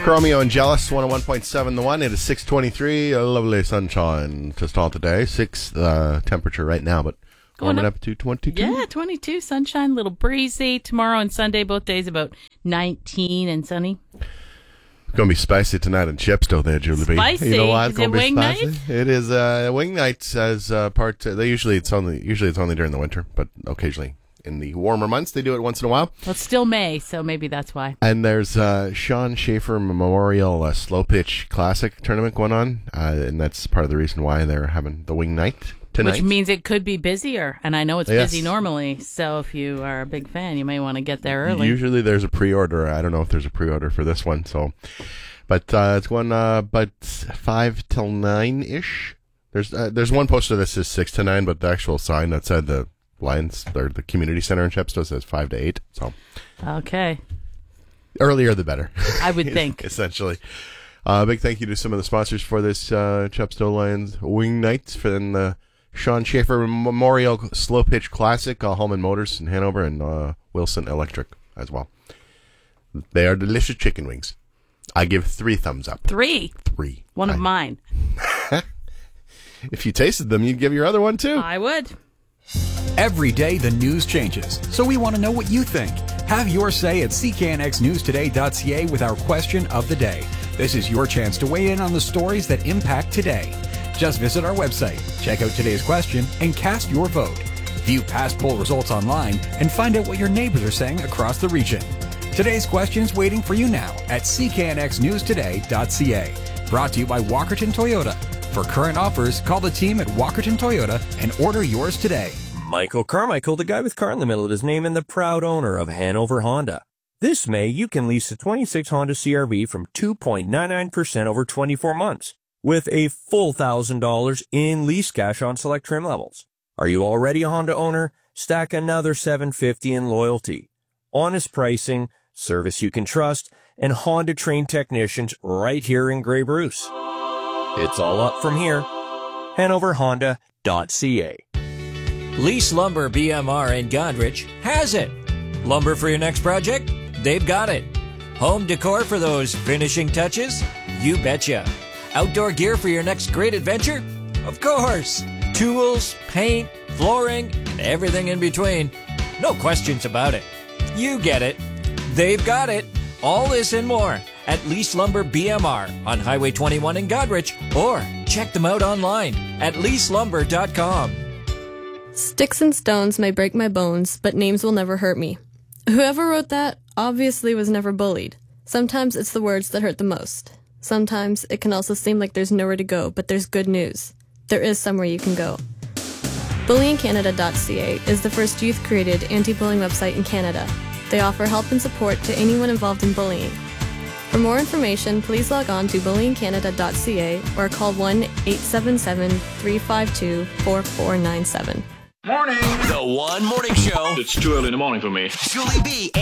Chromeo and Jealous, 101.7 The One. It is 6:23. A lovely sunshine to start the day. 6 temperature right now, but warming up to 22. Yeah, 22. Sunshine, a little breezy. Tomorrow and Sunday, both days about 19 and sunny. Going to be spicy tonight in Chepstow there, Julie B. Spicy? You know why Is it's going it to be wing spicy? night? It is wing nights as part. Usually it's only during the winter, but occasionally in the warmer months they do it once in a while. Well, it's still May, so maybe that's why. And there's Sean Schaefer Memorial Slow Pitch Classic tournament going on, and that's part of the reason why they're having the wing night tonight. Which means it could be busier, and I know it's busy normally, so if you are a big fan, you may want to get there early. Usually there's a pre-order. I don't know if there's a pre-order for this one, so... But it's going but 5 till 9-ish. There's one poster that says 6 to 9, but the actual sign outside the Lions, or the community center in Chepstow, says 5 to 8. So okay, earlier the better, I would think. Essentially. Big thank you to some of the sponsors for this Chepstow Lions Wing Nights, for the Sean Schaefer Memorial Slow Pitch Classic, Holman Motors in Hanover, and Wilson Electric as well. They are delicious chicken wings. I give 3 thumbs up. 3? 3. One of mine. If you tasted them, you'd give your other one too. I would. Every day the news changes, so we want to know what you think. Have your say at cknxnewstoday.ca with our question of the day. This is your chance to weigh in on the stories that impact today. Just visit our website, check out today's question, and cast your vote. View past poll results online and find out what your neighbors are saying across the region. Today's question's waiting for you now at cknxnewstoday.ca. Brought to you by Walkerton Toyota. For current offers, call the team at Walkerton Toyota and order yours today. Michael Carmichael, the guy with car in the middle of his name and the proud owner of Hanover Honda. This May, you can lease a 26 Honda CRV from 2.99% over 24 months with a full $1,000 in lease cash on select trim levels. Are you already a Honda owner? Stack another $750 in loyalty. Honest pricing, service you can trust, and Honda trained technicians right here in Grey Bruce. It's all up from here. HanoverHonda.ca. Lease Lumber BMR in Godrich has it. Lumber for your next project? They've got it. Home decor for those finishing touches? You betcha. Outdoor gear for your next great adventure? Of course. Tools, paint, flooring, and everything in between. No questions about it. You get it. They've got it. All this and more at Lease Lumber BMR on Highway 21 in Godrich, or check them out online at leaselumber.com. Sticks and stones may break my bones, but names will never hurt me. Whoever wrote that obviously was never bullied. Sometimes it's the words that hurt the most. Sometimes it can also seem like there's nowhere to go, but there's good news. There is somewhere you can go. BullyingCanada.ca is the first youth-created anti-bullying website in Canada. They offer help and support to anyone involved in bullying. For more information, please log on to bullyingcanada.ca or call 1-877-352-4497. Morning! The One Morning Show. It's too early in the morning for me. Julie B.